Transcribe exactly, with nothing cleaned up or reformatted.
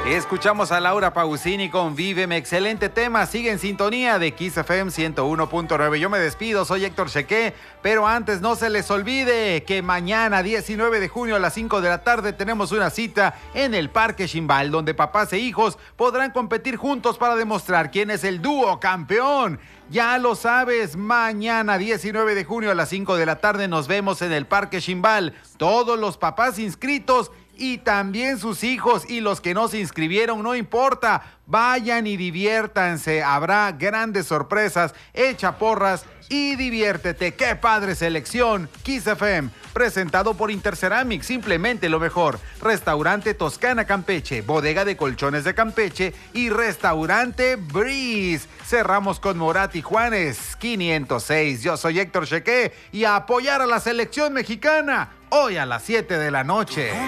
Escuchamos a Laura Pausini con Víveme, excelente tema, sigue en sintonía de Kiss F M ciento uno punto nueve. Yo me despido, soy Héctor Chequé, pero antes no se les olvide que mañana diecinueve de junio a las cinco de la tarde tenemos una cita en el Parque Ximbal, donde papás e hijos podrán competir juntos para demostrar quién es el dúo campeón. Ya lo sabes, mañana diecinueve de junio a las cinco de la tarde nos vemos en el Parque Ximbal. Todos los papás inscritos y también sus hijos y los que no se inscribieron, no importa, vayan y diviértanse, habrá grandes sorpresas, echa porras y diviértete. ¡Qué padre selección! Kiss F M, presentado por Interceramic, simplemente lo mejor. Restaurante Toscana Campeche, Bodega de Colchones de Campeche y Restaurante Breeze. Cerramos con Morat y Juanes, quinientos seis. Yo soy Héctor Chequé y a apoyar a la selección mexicana hoy a las siete de la noche.